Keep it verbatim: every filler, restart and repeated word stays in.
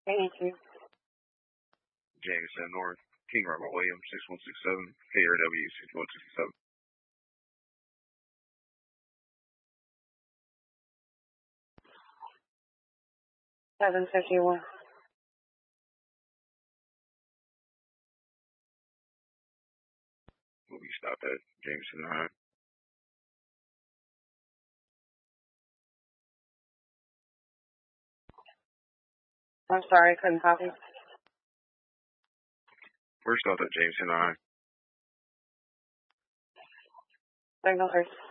Thank you. Jamestown North, King Robert Williams, six one six seven, K R W, six one six seven. seven fifty-one. Will be stopped at Jameson High. I'm sorry, I couldn't copy. We're stopped at Jameson High. Signal first.